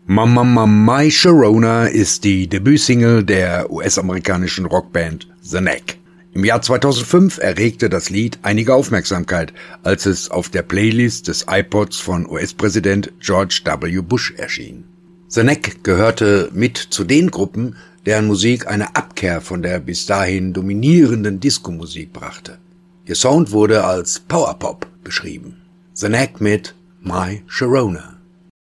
My Sharona ist die Debütsingle der US-amerikanischen Rockband The Knack. Im Jahr 2005 erregte das Lied einige Aufmerksamkeit, als es auf der Playlist des iPods von US-Präsident George W. Bush erschien. The Knack gehörte mit zu den Gruppen, deren Musik eine Abkehr von der bis dahin dominierenden Disco-Musik brachte. Ihr Sound wurde als Powerpop beschrieben. The Knack mit My Sharona.